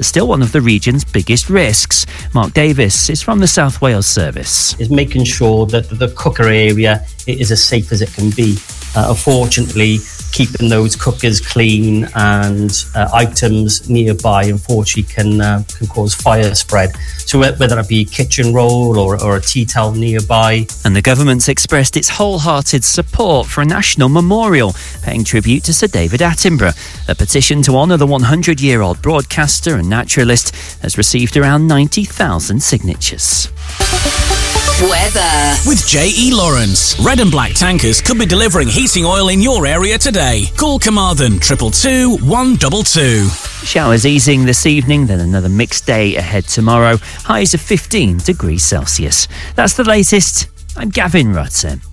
are still one of the region's biggest risks. Mark Davis is from the South Wales Service. Is making sure that the cooker area is as safe as it can be. Unfortunately, keeping those cookers clean and items nearby, unfortunately, can cause fire spread. So whether it be a kitchen roll or a tea towel nearby. And the government's expressed its wholehearted support for a national memorial, paying tribute to Sir David Attenborough. A petition to honour the 100-year-old broadcaster and naturalist has received around 90,000 signatures. Weather. With J.E. Lawrence. Red and Black Tankers could be delivering heating oil in your area today. Call Carmarthen 222 122. Showers easing this evening, then another mixed day ahead tomorrow. Highs of 15 degrees Celsius. That's the latest. I'm Gavin Rutten.